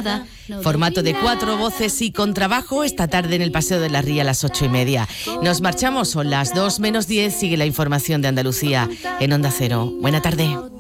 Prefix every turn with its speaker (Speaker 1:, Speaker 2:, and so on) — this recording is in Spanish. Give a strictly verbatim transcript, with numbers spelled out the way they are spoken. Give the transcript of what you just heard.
Speaker 1: nada.
Speaker 2: Formato de cuatro voces y contrabajo esta tarde en el Paseo de la Ría a las ocho y media. Nos marchamos, son las dos menos diez. Sigue la información de Andalucía en Onda Cero. Buena tarde.